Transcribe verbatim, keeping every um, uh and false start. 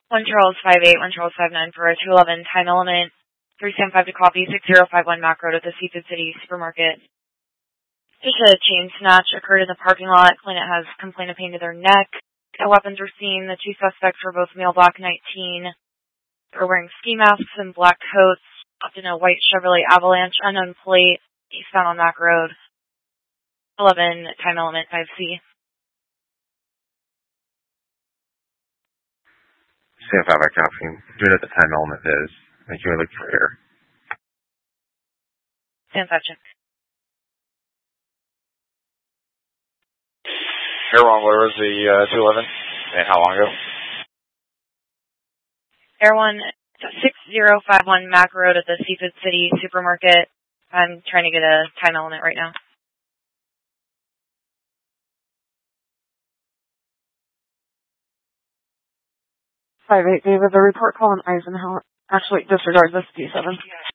one Charles five eight, one Charles five nine for a two eleven time element, three seven five to copy, six zero five one Mac Road at the Seafood City Supermarket. Just a chain snatch occurred in the parking lot. Client has complained of pain to their neck. No weapons were seen. The two suspects were both male, black, nineteen. They were wearing ski masks and black coats, up in a white Chevrolet Avalanche, unknown plate, eastbound on Mac Road. eleven time element five C. Stand five by copy. Doing what the time element is. Make you look for air. Stand five check. Air one, where was the uh, two eleven? And how long ago? Air one, six zero five one Mac Road at the Seafood City Supermarket. I'm trying to get a time element right now. five eight, David, the report call on Eisenhower. Actually, disregard this D seven.